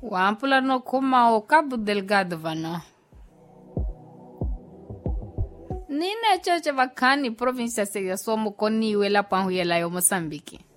Wampula no kuma o Cabo Delgado vano. Nina choche vakani provincia se somo koni wela panhuela yo Mozambique.